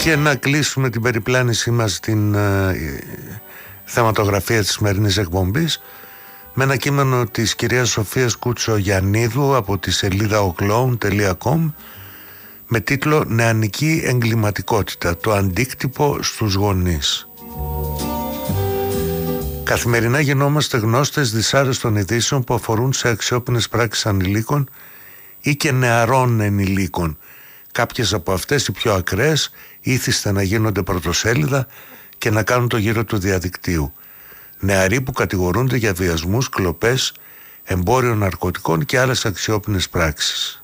Και να κλείσουμε την περιπλάνησή μας στην θεματογραφία της σημερινής εκπομπής με ένα κείμενο της κυρίας Σοφίας Κουτσογιαννίδου από τη σελίδα oclown.com με τίτλο «Νεανική εγκληματικότητα, το αντίκτυπο στους γονείς». Καθημερινά γινόμαστε γνώστες δυσάρεστων ειδήσεων που αφορούν σε αξιόπινες πράξεις ανηλίκων ή και νεαρών ενηλίκων. Κάποιες από αυτές, οι πιο ακραίες, ήθιστε να γίνονται πρωτοσέλιδα και να κάνουν το γύρο του διαδικτύου. Νεαροί που κατηγορούνται για βιασμούς, κλοπές, εμπόριο ναρκωτικών και άλλες αξιόπινες πράξεις.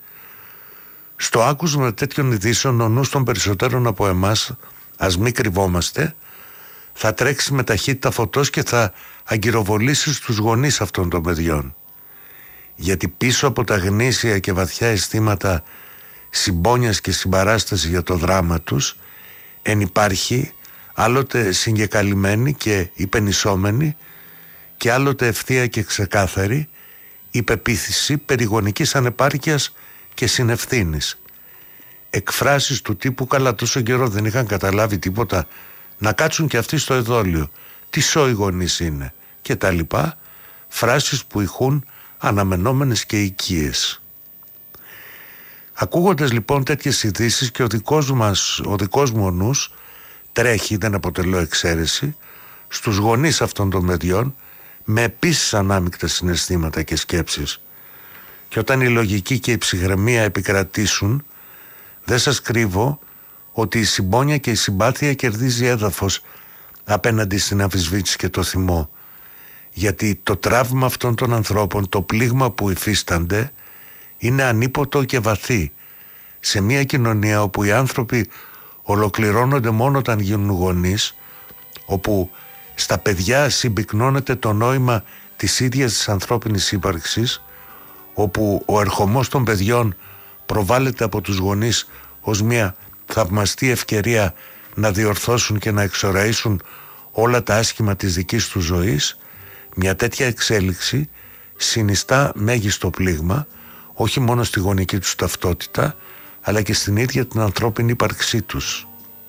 Στο άκουσμα τέτοιων ειδήσεων, ο νους των περισσότερων από εμάς, ας μην κρυβόμαστε, θα τρέξει με ταχύτητα φωτός και θα αγκυροβολήσει στους γονείς αυτών των παιδιών. Γιατί πίσω από τα γνήσια και βαθιά αισθήματα συμπόνιας και συμπαράσταση για το δράμα τους εν υπάρχει άλλοτε συγκεκαλυμμένη και υπενισόμενη και άλλοτε ευθεία και ξεκάθαρη η πεποίθηση περί γονικής ανεπάρκειας και συνευθύνης. Εκφράσεις του τύπου «καλά τόσο καιρό δεν είχαν καταλάβει τίποτα, να κάτσουν και αυτοί στο εδόλιο, τι σόι γονείς είναι» και τα λοιπά, φράσεις που ηχούν αναμενόμενες και οικίες. Ακούγοντας λοιπόν τέτοιες ειδήσεις και ο δικός μου ο νους τρέχει, δεν αποτελώ εξαίρεση, στους γονείς αυτών των παιδιών με επίσης ανάμεικτα συναισθήματα και σκέψεις. Και όταν η λογική και η ψυχραιμία επικρατήσουν, δεν σας κρύβω ότι η συμπόνια και η συμπάθεια κερδίζει έδαφος απέναντι στην αμφισβήτηση και το θυμό. Γιατί το τραύμα αυτών των ανθρώπων, το πλήγμα που υφίστανται, είναι ανίποτο και βαθύ. Σε μια κοινωνία όπου οι άνθρωποι ολοκληρώνονται μόνο όταν γίνουν γονείς, όπου στα παιδιά συμπυκνώνεται το νόημα της ίδιας της ανθρώπινης ύπαρξης, όπου ο ερχομός των παιδιών προβάλλεται από τους γονείς ως μια θαυμαστή ευκαιρία να διορθώσουν και να εξοραίσουν όλα τα άσχημα της δικής του ζωής, μια τέτοια εξέλιξη συνιστά μέγιστο πλήγμα όχι μόνο στη γονική τους ταυτότητα, αλλά και στην ίδια την ανθρώπινη ύπαρξή τους.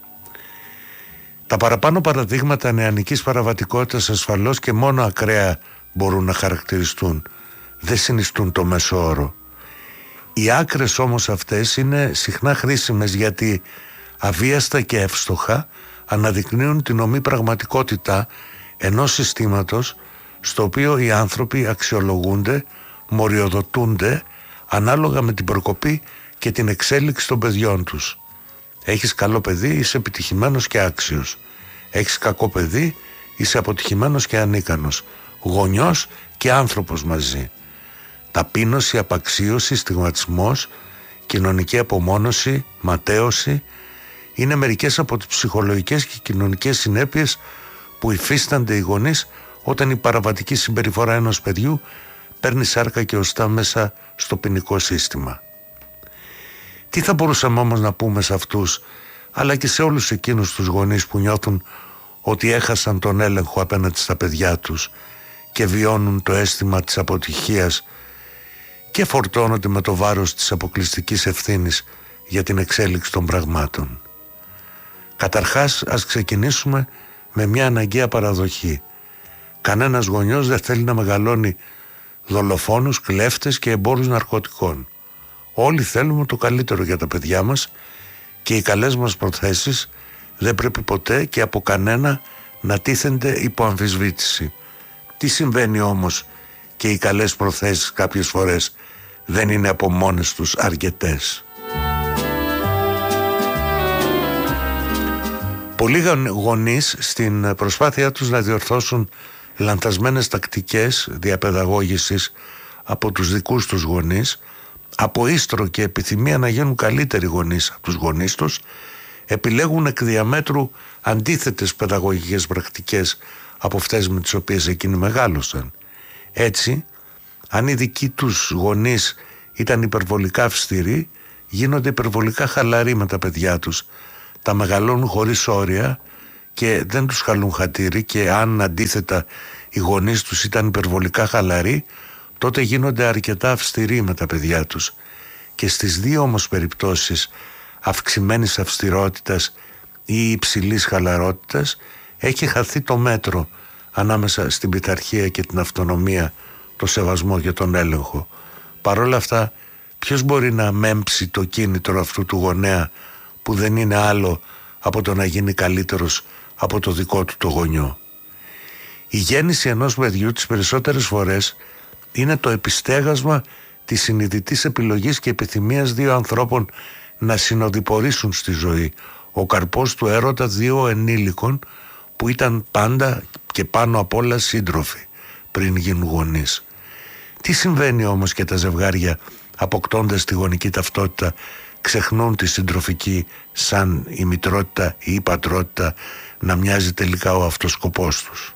Τα παραπάνω παραδείγματα νεανικής παραβατικότητας ασφαλώς και μόνο ακραία μπορούν να χαρακτηριστούν, δεν συνιστούν το μέσο όρο. Οι άκρες όμως αυτές είναι συχνά χρήσιμες, γιατί αβίαστα και εύστοχα αναδεικνύουν την ομή πραγματικότητα ενός συστήματος στο οποίο οι άνθρωποι αξιολογούνται, μοριοδοτούνται ανάλογα με την προκοπή και την εξέλιξη των παιδιών τους. Έχεις καλό παιδί, είσαι επιτυχημένος και άξιος. Έχεις κακό παιδί, είσαι αποτυχημένος και ανίκανος. Γονιός και άνθρωπος μαζί. Ταπείνωση, απαξίωση, στιγματισμός, κοινωνική απομόνωση, ματέωση είναι μερικές από τις ψυχολογικές και κοινωνικές συνέπειες που υφίστανται οι γονείς όταν η παραβατική συμπεριφορά ενός παιδιού παίρνει σάρκα και οστά μέσα στο ποινικό σύστημα. Τι θα μπορούσαμε όμως να πούμε σε αυτούς, αλλά και σε όλους εκείνους τους γονείς που νιώθουν ότι έχασαν τον έλεγχο απέναντι στα παιδιά τους και βιώνουν το αίσθημα της αποτυχίας και φορτώνονται με το βάρος της αποκλειστικής ευθύνης για την εξέλιξη των πραγμάτων. Καταρχάς, ας ξεκινήσουμε με μια αναγκαία παραδοχή. Κανένας γονιός δεν θέλει να μεγαλώνει δολοφόνους, κλέφτες και εμπόρους ναρκωτικών. Όλοι θέλουμε το καλύτερο για τα παιδιά μας και οι καλές μας προθέσεις δεν πρέπει ποτέ και από κανένα να τίθενται υπό αμφισβήτηση. Τι συμβαίνει όμως και οι καλές προθέσεις κάποιες φορές δεν είναι από μόνες τους αρκετές. Πολλοί γονείς στην προσπάθειά τους να διορθώσουν λανθασμένες τακτικές διαπαιδαγώγησης από τους δικούς τους γονείς, από ίστρο και επιθυμία να γίνουν καλύτεροι γονείς από τους γονείς τους, επιλέγουν εκ διαμέτρου αντίθετες παιδαγωγικές πρακτικές από αυτές με τις οποίες εκείνοι μεγάλωσαν. Έτσι, αν οι δικοί τους γονείς ήταν υπερβολικά αυστηροί, γίνονται υπερβολικά χαλαροί με τα παιδιά τους. Τα μεγαλώνουν χωρίς όρια και δεν τους χαλούν χατήρι, και αν αντίθετα οι γονείς τους ήταν υπερβολικά χαλαροί, τότε γίνονται αρκετά αυστηροί με τα παιδιά τους. Και στις δύο όμως περιπτώσεις, αυξημένης αυστηρότητας ή υψηλής χαλαρότητας, έχει χαθεί το μέτρο ανάμεσα στην πειθαρχία και την αυτονομία, το σεβασμό και τον έλεγχο. Παρ' όλα αυτά, ποιος μπορεί να μέμψει το κίνητρο αυτού του γονέα που δεν είναι άλλο από το να γίνει καλύτερος από το δικό του το γονιό? Η γέννηση ενός παιδιού τις περισσότερες φορές είναι το επιστέγασμα της συνειδητής επιλογής και επιθυμίας δύο ανθρώπων να συνοδοιπορήσουν στη ζωή, ο καρπός του έρωτα δύο ενήλικων που ήταν πάντα και πάνω απ' όλα σύντροφοι πριν γίνουν γονείς. Τι συμβαίνει όμως και τα ζευγάρια, αποκτώντας τη γονική ταυτότητα, ξεχνούν τη συντροφική, σαν η μητρότητα ή η πατρότητα να μοιάζει τελικά ο αυτοσκοπός τους?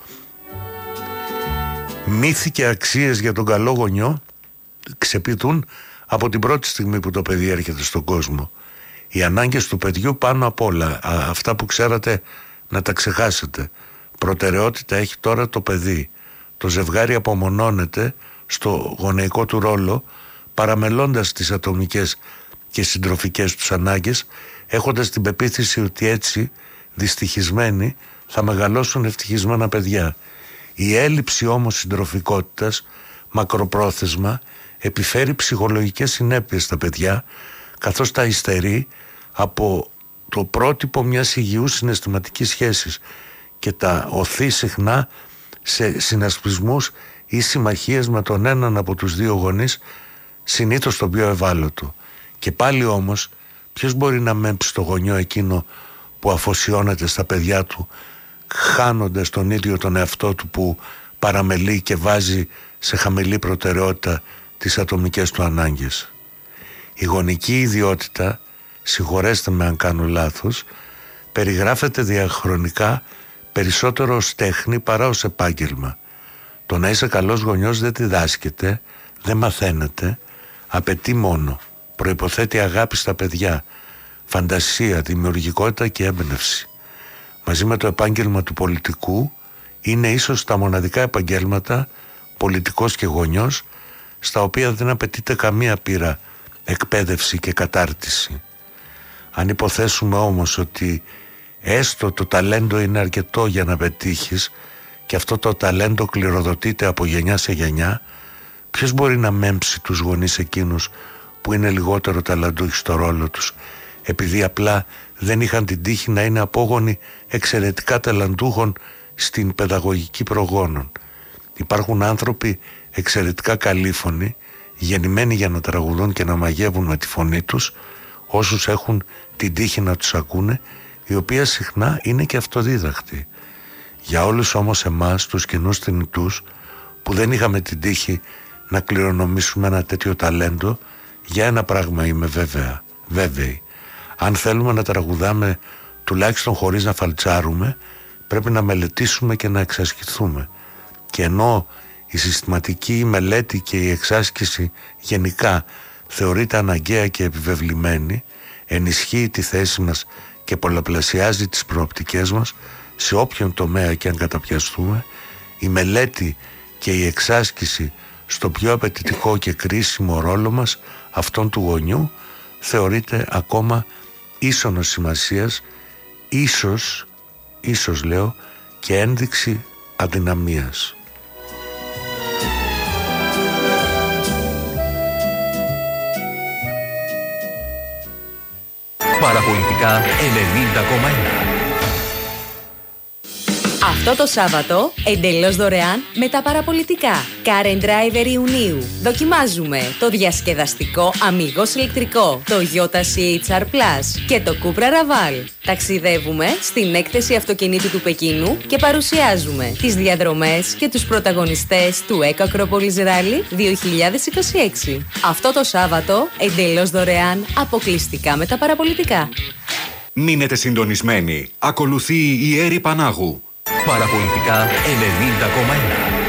Μύθοι και αξίες για τον καλό γονιό ξεπηδούν από την πρώτη στιγμή που το παιδί έρχεται στον κόσμο. Οι ανάγκες του παιδιού πάνω απ' όλα, αυτά που ξέρατε να τα ξεχάσετε. Προτεραιότητα έχει τώρα το παιδί. Το ζευγάρι απομονώνεται στο γονεϊκό του ρόλο, παραμελώντας τις ατομικές και συντροφικές τους ανάγκες, έχοντας την πεποίθηση ότι έτσι, δυστυχισμένοι, θα μεγαλώσουν ευτυχισμένα παιδιά. Η έλλειψη όμως συντροφικότητας, μακροπρόθεσμα, επιφέρει ψυχολογικές συνέπειες στα παιδιά, καθώς τα υστερεί από το πρότυπο μιας υγιούς συναισθηματικής σχέσης και τα οθεί συχνά σε συνασπισμούς ή συμμαχίες με τον έναν από τους δύο γονείς, συνήθως τον πιο ευάλωτο. Και πάλι όμως, ποιος μπορεί να μέμψει το γονιό εκείνο που αφοσιώνεται στα παιδιά του, χάνοντας τον ίδιο τον εαυτό του που παραμελεί και βάζει σε χαμηλή προτεραιότητα τις ατομικές του ανάγκες? Η γονική ιδιότητα, συγχωρέστε με αν κάνω λάθος, περιγράφεται διαχρονικά περισσότερο ως τέχνη παρά ως επάγγελμα. Το να είσαι καλός γονιός δεν διδάσκεται, δεν μαθαίνεται, απαιτεί μόνο. Προϋποθέτει αγάπη στα παιδιά, φαντασία, δημιουργικότητα και έμπνευση. Μαζί με το επάγγελμα του πολιτικού, είναι ίσως τα μοναδικά επαγγέλματα, πολιτικός και γονιός, στα οποία δεν απαιτείται καμία πείρα, εκπαίδευση και κατάρτιση. Αν υποθέσουμε όμως ότι έστω το ταλέντο είναι αρκετό για να πετύχεις και αυτό το ταλέντο κληροδοτείται από γενιά σε γενιά, ποιος μπορεί να μέμψει τους γονείς εκείνους που είναι λιγότερο ταλαντούχοι στο ρόλο τους, επειδή απλά δεν είχαν την τύχη να είναι απόγονοι εξαιρετικά ταλαντούχων στην παιδαγωγική προγόνων? Υπάρχουν άνθρωποι εξαιρετικά καλήφωνοι, γεννημένοι για να τραγουδούν και να μαγεύουν με τη φωνή τους, όσους έχουν την τύχη να τους ακούνε, η οποία συχνά είναι και αυτοδίδαχτη. Για όλους όμως εμάς, τους κοινούς θνητούς, που δεν είχαμε την τύχη να κληρονομήσουμε ένα τέτοιο ταλέντο, για ένα πράγμα είμαι βέβαιη. Αν θέλουμε να τραγουδάμε τουλάχιστον χωρίς να φαλτσάρουμε, πρέπει να μελετήσουμε και να εξασκηθούμε. Και ενώ η συστηματική μελέτη και η εξάσκηση γενικά θεωρείται αναγκαία και επιβεβλημένη, ενισχύει τη θέση μας και πολλαπλασιάζει τις προοπτικές μας σε όποιον τομέα και αν καταπιαστούμε, η μελέτη και η εξάσκηση στο πιο απαιτητικό και κρίσιμο ρόλο μας, αυτόν του γονιού, θεωρείται ακόμα ίσονος σημασίας, ίσως λέω, και ένδειξη αδυναμίας. Παραπολιτικά 90,1. Αυτό το Σάββατο, εντελώς δωρεάν με τα παραπολιτικά. Car and Driver Ιουνίου. Δοκιμάζουμε το διασκεδαστικό Amigos ηλεκτρικό, το Toyota CHR Plus και το Cupra Raval. Ταξιδεύουμε στην έκθεση αυτοκινήτου του Πεκίνου και παρουσιάζουμε τις διαδρομές και τους πρωταγωνιστές του Eco Acropolis Rally 2026. Αυτό το Σάββατο, εντελώς δωρεάν, αποκλειστικά με τα παραπολιτικά. Μείνετε συντονισμένοι. Ακολουθεί η Έρη Πανάγου. Παραπολιτικά 90,1.